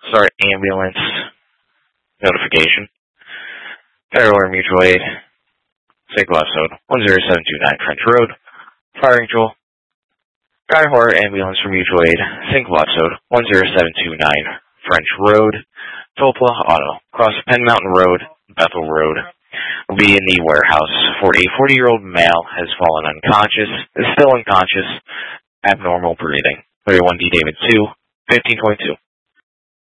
Start ambulance notification. Fairware Mutual Aid, St. Episode 10729 French Road. Fire Angel. Guy Horror Ambulance for Mutual Aid, St. Episode 10729 French Road. Topla Auto. Cross Penn Mountain Road, Bethel Road. Will be in the warehouse. A 40-year-old male has fallen unconscious, is still unconscious, abnormal breathing. 31D David 2, 15.2.